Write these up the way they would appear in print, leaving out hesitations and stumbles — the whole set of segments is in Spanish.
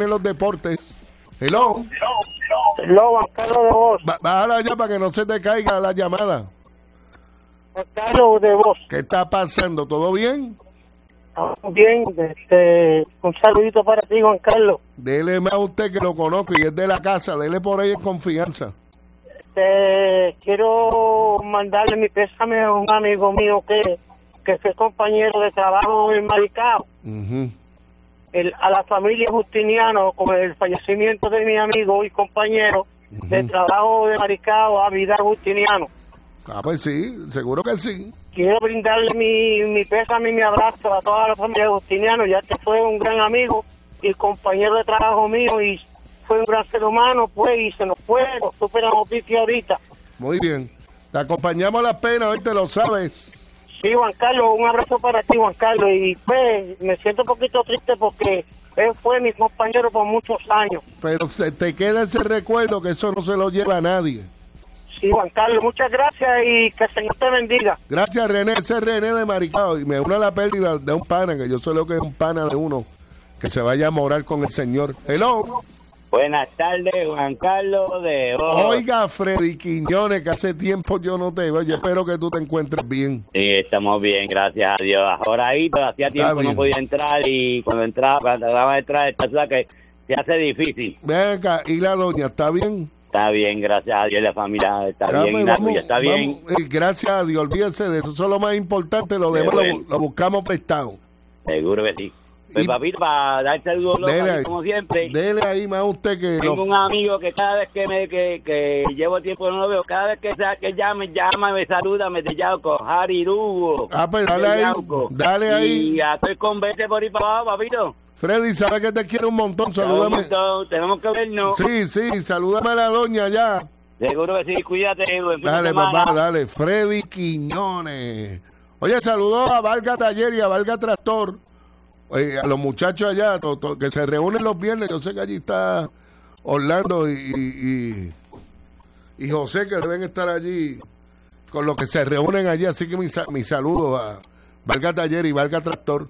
vienen los deportes. Hello. Hello, Juan Carlos de Voz. Bájala ya para que no se te caiga la llamada. Juan Carlos de Voz. ¿Qué está pasando? ¿Todo bien? Bien, un saludito para ti, Juan Carlos. Dele más a usted que lo conozco y es de la casa. Dele por ahí en confianza. Quiero mandarle mi pésame a un amigo mío que fue compañero de trabajo en Maricao. Uh-huh. A la familia Justiniano, con el fallecimiento de mi amigo y compañero de trabajo de Maricao, a Vidal Justiniano. Pues sí, seguro que sí. Quiero brindarle mi pésame y mi abrazo a toda la familia Justiniano, ya que fue un gran amigo y compañero de trabajo mío y fue un gran ser humano, pues, y se nos fue, nos supe la noticia ahorita. Muy bien. Te acompañamos a las penas, hoy te lo sabes. Sí, Juan Carlos, un abrazo para ti, Juan Carlos, y pues me siento un poquito triste porque él fue mi compañero por muchos años. Pero se te queda ese recuerdo que eso no se lo lleva a nadie. Sí, Juan Carlos, muchas gracias y que el Señor te bendiga. Gracias, René. Ese es René de Maricao y me une a la pérdida de un pana, que yo sé lo que es un pana de uno, que se vaya a morar con el Señor. Hello. Buenas tardes, Juan Carlos de Voz. Oiga, Freddy Quiñones, que hace tiempo yo no te veo. Yo espero que tú te encuentres bien. Sí, estamos bien, gracias a Dios. Ahora ahí, pero hacía tiempo no podía entrar y cuando trataba de entrar, esta ciudad que se hace difícil. Ven acá, ¿y la doña está bien? Está bien, gracias a Dios, la familia está bien, la tuya está bien. Gracias a Dios, olvídense de eso, eso es lo más importante, lo demás lo buscamos prestado. Seguro que sí. Pues, papito, para dar saludos como siempre. Dele ahí más a usted que... Tengo un amigo que cada vez que llevo tiempo no lo veo, cada vez que llama, me saluda, me te Yauco, Harry Lugo. Pues dale ahí. Y ya estoy con vete por ahí para abajo, papito. Freddy, sabe que te quiero un montón, salúdame. Tenemos que vernos. Sí, salúdame a la doña ya. Seguro que sí, cuídate. Dale, papá, dale. Freddy Quiñones. Oye, saludos a Valga Taller y a Valga Tractor. A los muchachos allá, que se reúnen los viernes. Yo sé que allí está Orlando y José, que deben estar allí con los que se reúnen allí. Así que mi saludo a Valga Taller y Valga Tractor.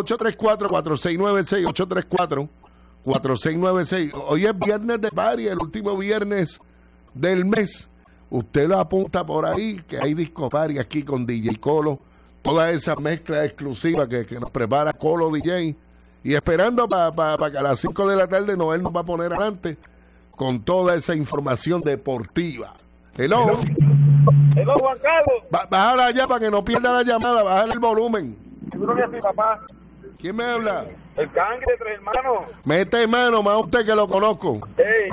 834-4696, 834-4696. Hoy es viernes de party, el último viernes del mes. Usted lo apunta por ahí, que hay disco party aquí con DJ Colo. Toda esa mezcla exclusiva que nos prepara Colo DJ. Y esperando para que a las 5 de la tarde Noel nos va a poner adelante con toda esa información deportiva. Hello. Hello, Juan Carlos. Bájala ya para que no pierda la llamada, bájale el volumen. Seguro que sí, papá. ¿Quién me habla? El Cangre de Tres Hermanos. Mete mano, más usted que lo conozco.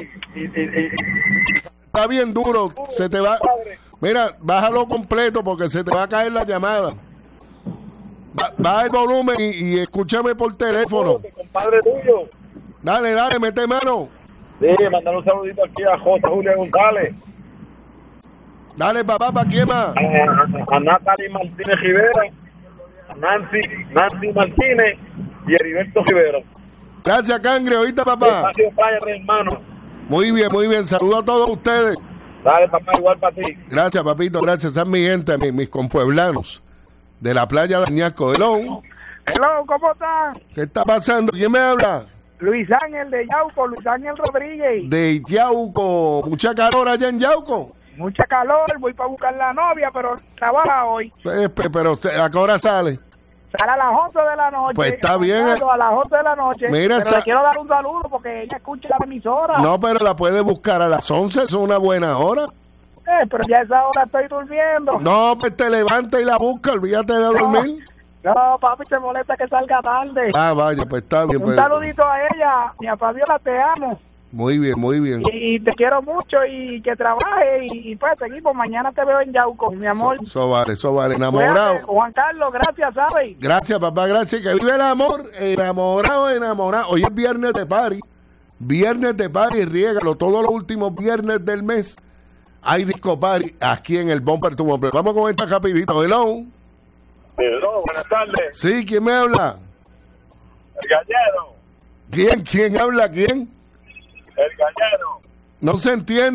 Está bien duro, se te va... Mira, bájalo completo porque se te va a caer la llamada. Baja el volumen y escúchame por teléfono. Compadre tuyo. Dale, mete mano. Sí, mandar un saludito aquí a José Julio González. Dale, papá, ¿para quién más? A Natalie Martínez Rivera, a Nancy Martínez y Heriberto Rivera. Gracias, Cangre, ¿oíste, papá? Hermano. Muy bien, saludos a todos ustedes. Dale, papá, igual para ti. Gracias, papito, gracias. Esa es mi gente, mis compueblanos de la playa de Añasco. Hello, ¿cómo estás? ¿Qué está pasando? ¿Quién me habla? Luis Ángel de Yauco, Luis Ángel Rodríguez. De Yauco. ¿Mucha calor allá en Yauco? Mucha calor, voy para buscar la novia, pero trabaja hoy. Pero ¿a qué hora sale? Sale a las 11 de la noche. Pues está bien. A las 11 de la noche. Mira, pero le quiero dar un saludo porque ella escucha la emisora. No, pero la puede buscar a las 11, es una buena hora. Pero ya a esa hora estoy durmiendo. No, pues te levanta y la busca, olvídate de dormir. No, papi, te molesta que salga tarde. Vaya, pues está bien. Un saludito a ella, mi a Fabiola, te amo. Muy bien. Y te quiero mucho y que trabaje y pues seguimos. Mañana te veo en Yauco, mi amor. Eso vale. Enamorado. Cuídate, Juan Carlos, gracias, ¿sabes? Gracias, papá, gracias. Que vive el amor. Enamorado. Hoy es viernes de party. Riégalo. Todos los últimos viernes del mes hay disco party aquí en el Bumper to Bumper. Vamos con esta rapidito. Hello, buenas tardes. Sí, ¿quién me habla? El Gallero. ¿Quién habla? ¿Quién? El Gallero. No se entiende.